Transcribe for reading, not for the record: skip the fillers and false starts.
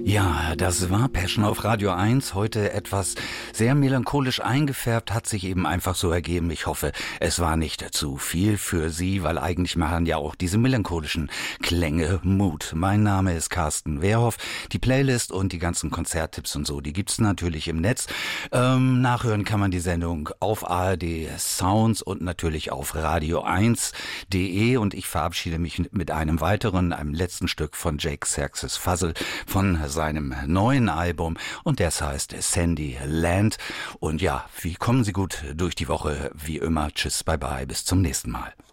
Ja, das war Passion auf Radio 1. Heute etwas sehr melancholisch eingefärbt, hat sich eben einfach so ergeben. Ich hoffe, es war nicht zu viel für Sie, weil eigentlich machen ja auch diese melancholischen Klänge Mut. Mein Name ist Carsten Wehrhoff. Die Playlist und die ganzen Konzerttipps und so, die gibt's natürlich im Netz. Nachhören kann man die Sendung auf ARD Sounds und natürlich auf radio1.de. Und ich verabschiede mich mit einem letzten Stück von Jake Xerxes Fuzzle von seinem neuen Album, und das heißt Sandy Land. Und ja, wie kommen Sie gut durch die Woche? Wie immer, tschüss, bye bye, bis zum nächsten Mal.